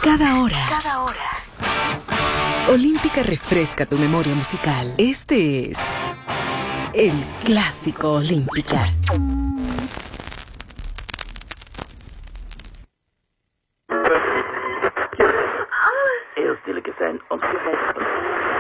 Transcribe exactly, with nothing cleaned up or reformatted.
Cada hora. Cada hora. Olímpica refresca tu memoria musical. Este es el Clásico Olímpica. Heel stille zijn, ons